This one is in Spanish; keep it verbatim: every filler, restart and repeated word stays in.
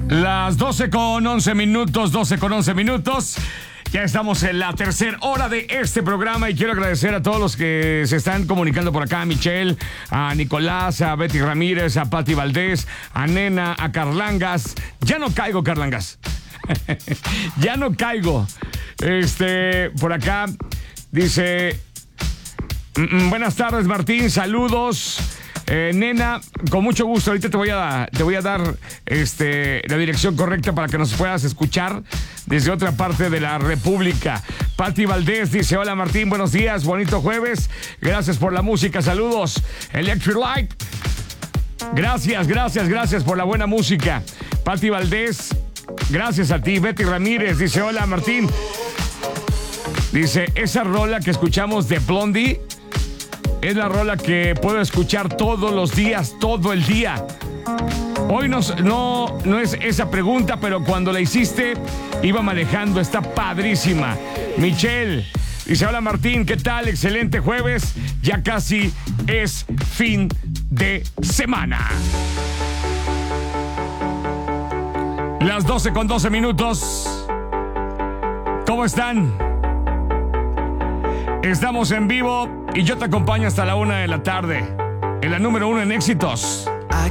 Las doce con once minutos, doce con once minutos. Ya estamos en la tercera hora de este programa y quiero agradecer a todos los que se están comunicando por acá. A Michelle, a Nicolás, a Betty Ramírez, a Pati Valdés, a Nena, a Carlangas. Ya no caigo, Carlangas. Ya no caigo. Este, por acá dice... Buenas tardes, Martín, saludos. Eh, nena, con mucho gusto, ahorita te voy a, te voy a dar este, la dirección correcta para que nos puedas escuchar desde otra parte de la República. Pati Valdés dice, hola Martín, buenos días, bonito jueves, gracias por la música, saludos. Electric Light, gracias, gracias, gracias por la buena música. Pati Valdés, gracias a ti. Betty Ramírez dice, hola Martín, dice, esa rola que escuchamos de Blondie es la rola que puedo escuchar todos los días, todo el día. Hoy no, no, no es esa pregunta, pero cuando la hiciste, iba manejando, está padrísima. Michelle dice, hola Martín, ¿qué tal? Excelente jueves, ya casi es fin de semana. Las doce con doce minutos. ¿Cómo están? Estamos en vivo y yo te acompaño hasta la una de la tarde. En la número uno en éxitos.